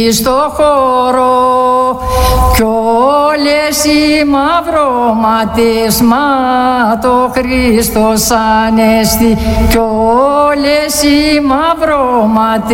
Στο χώρο κι όλες οι μαυρώματες, μα το Χριστός Ανέστη κι όλες οι μαυρώματες.